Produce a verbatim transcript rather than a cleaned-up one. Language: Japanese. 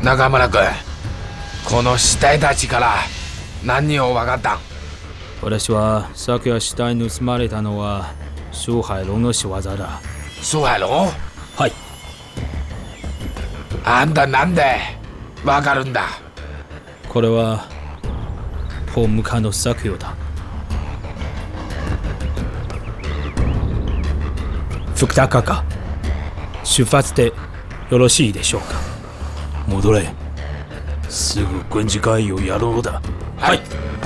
中村君、この死体たちから何を分かったん？ 私は昨夜死体盗まれたのは周海龍の仕業だ。 周海龍？ はい。 あんたなんで分かるんだ？ これは法務課の作業だ。福田課課、出発でよろしいでしょうか。 戻れ。すぐ軍事会議をやるのだ。 はい。